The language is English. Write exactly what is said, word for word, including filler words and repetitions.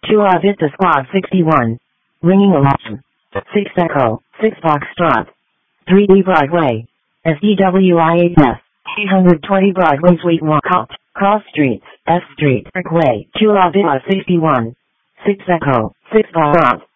Chula Vista Squad sixty-one. Ringing alarm. six Echo, six Foxtrot. three D Broadway. S D W I A F. eight hundred twenty Broadway Suite Walcott. Cross Streets, F Street, Parkway, Chula Vista sixty-one. six Echo, six Foxtrot.